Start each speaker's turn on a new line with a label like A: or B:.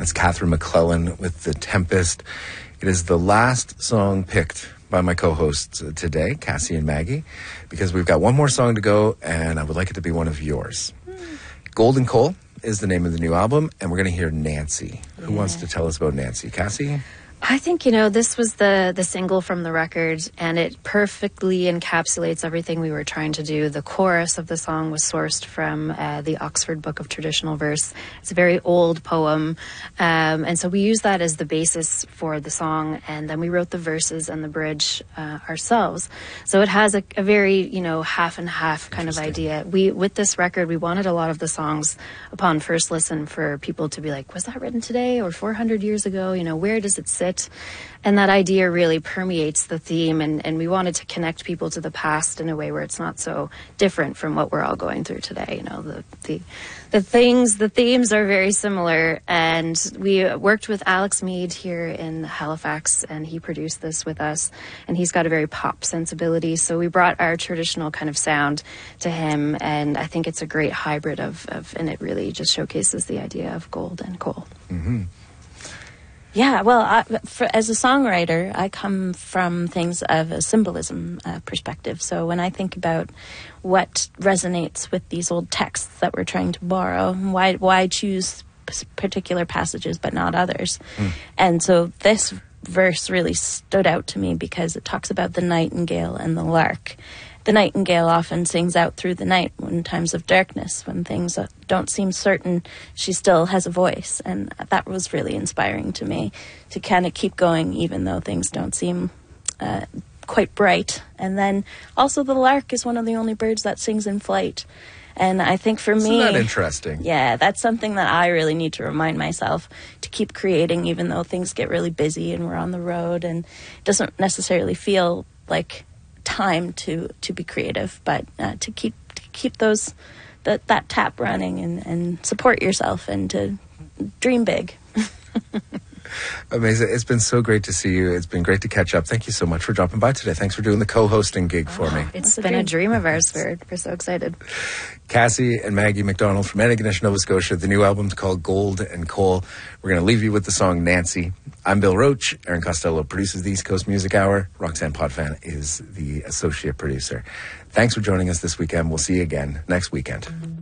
A: That's Catherine McClellan with The Tempest. It is the last song picked by my co-hosts today, Cassie and Maggie, because we've got one more song to go, and I would like it to be one of yours. Gold and Coal is the name of the new album, and we're going to hear Nancy. Who wants to tell us about Nancy? Cassie?
B: I think, this was the single from the record, and it perfectly encapsulates everything we were trying to do. The chorus of the song was sourced from the Oxford Book of Traditional Verse. It's a very old poem, and so we used that as the basis for the song, and then we wrote the verses and the bridge ourselves. So it has a very, half and half kind of idea. With this record, we wanted a lot of the songs upon first listen for people to be like, was that written today or 400 years ago? Where does it sit? And that idea really permeates the theme, and we wanted to connect people to the past in a way where it's not so different from what we're all going through today. The themes are very similar, and we worked with Alex Mead here in Halifax, and he produced this with us, and he's got a very pop sensibility, so we brought our traditional kind of sound to him, and I think it's a great hybrid of and it really just showcases the idea of gold and coal.
A: Mm-hmm.
C: Yeah, well, as a songwriter, I come from things of a symbolism perspective. So when I think about what resonates with these old texts that we're trying to borrow, why choose particular passages but not others? And so this verse really stood out to me because it talks about the nightingale and the lark. The nightingale often sings out through the night in times of darkness, when things don't seem certain. She still has a voice, and that was really inspiring to me, to kind of keep going even though things don't seem quite bright. And then also the lark is one of the only birds that sings in flight. And I think for me...
A: Isn't that interesting?
C: Yeah, that's something that I really need to remind myself to keep creating, even though things get really busy and we're on the road, and it doesn't necessarily feel like time to be creative, but to keep that tap running and support yourself and to dream big.
A: Amazing. It's been so great to see you. It's been great to catch up. Thank you so much for dropping by today. Thanks for doing the co-hosting gig for me.
B: It's been a dream of ours. We're so excited.
A: Cassie and Maggie McDonald from Antigonish, Nova Scotia. The new album's called Gold and Coal. We're going to leave you with the song Nancy. I'm Bill Roach. Aaron Costello produces the East Coast Music Hour. Roxanne Potvin is the associate producer. Thanks for joining us this weekend. We'll see you again next weekend.